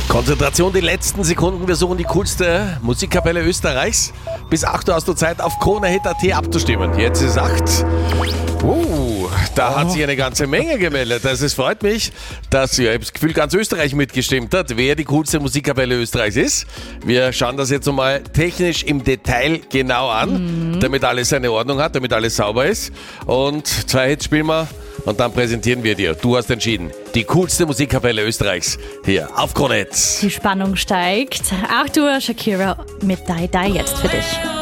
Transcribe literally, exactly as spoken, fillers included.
Konzentration, die letzten Sekunden. Wir suchen die coolste Musikkapelle Österreichs. Bis acht Uhr hast du Zeit, auf krone hit punkt at abzustimmen. Jetzt ist acht. Uh, da oh. hat sich eine ganze Menge gemeldet. Also es freut mich, dass, ja, ich habe das Gefühl, ganz Österreich mitgestimmt hat, wer die coolste Musikkapelle Österreichs ist. Wir schauen das jetzt nochmal technisch im Detail genau an, mhm. damit alles seine Ordnung hat, damit alles sauber ist. Und zwei Hits spielen wir und dann präsentieren wir dir. Du hast entschieden, die coolste Musikkapelle Österreichs hier auf krone hit. Die Spannung steigt. acht Uhr, Shakira mit Die Die jetzt für dich.